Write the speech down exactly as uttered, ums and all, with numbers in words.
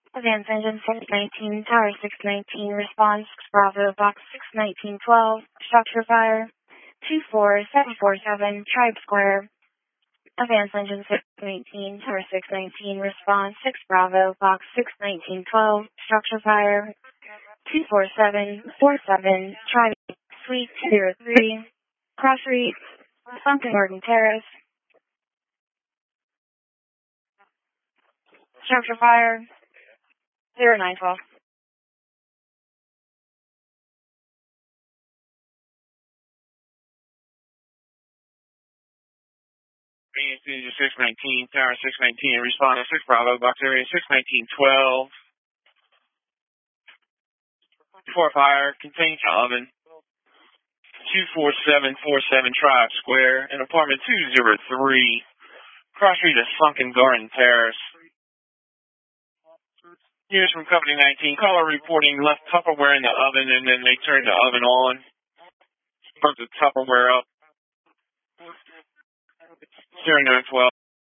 Advance engine six nineteen, tower six nineteen, response, Bravo, box six nineteen twelve, structure fire, two four seven four seven, tribe square. Advance engine six nineteen, tower six nineteen, response, six Bravo, box six nineteen twelve, structure fire, two four seven four seven, tribe, suite zero three, cross reach, Sunken Garden Terrace. Structure fire, zero nine twelve. Advance six nineteen, tower six nineteen, respond to six Bravo, box area six nineteen twelve. four fire, contains oven. two four seven four seven, Tribe Square, and apartment two zero three, cross street of Sunken Garden Terrace. Here's from Company nineteen. Caller reporting left Tupperware in the oven, and then they turned the oven on. Put the Tupperware up. zero nine twelve.